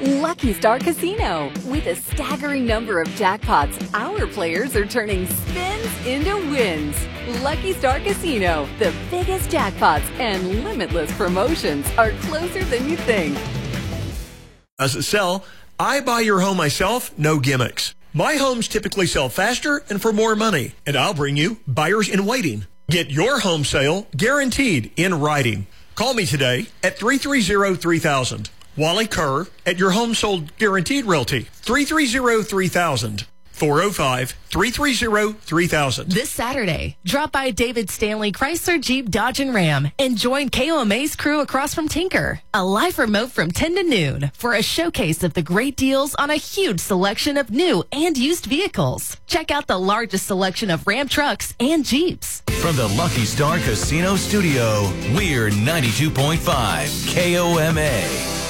Lucky Star Casino. With a staggering number of jackpots, our players are turning spins into wins. Lucky Star Casino, the biggest jackpots and limitless promotions are closer than you think. Does it sell? I buy your home myself, no gimmicks. My homes typically sell faster and for more money, and I'll bring you buyers in waiting. Get your home sale guaranteed in writing. Call me today at 330-3000. Wally Kerr at Your Home Sold Guaranteed Realty. 330-3000. 405-330-3000. This Saturday, drop by David Stanley Chrysler Jeep Dodge and Ram and join KOMA's crew across from Tinker. A live remote from 10 to noon for a showcase of the great deals on a huge selection of new and used vehicles. Check out the largest selection of Ram trucks and Jeeps. From the Lucky Star Casino Studio, we're 92.5 KOMA.